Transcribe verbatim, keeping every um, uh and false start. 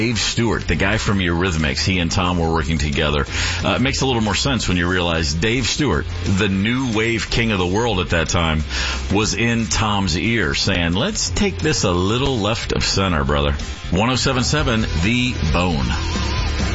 Dave Stewart, the guy from Eurythmics. He and Tom were working together. Uh, it makes a little more sense when you realize Dave Stewart, the new wave king of the world at that time, was in Tom's ear saying, let's take this a little left of center, brother. one oh seven point seven The Bone.